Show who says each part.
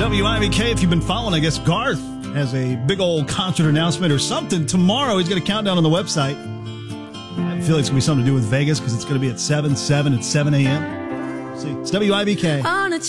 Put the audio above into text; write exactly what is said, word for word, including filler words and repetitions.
Speaker 1: W I B K, if you've been following, I guess Garth has a big old concert announcement or something tomorrow. He's got a countdown on the website. I feel like it's going to be something to do with Vegas because it's going to be at seven, seven, and seven a.m. See, it's W I B K.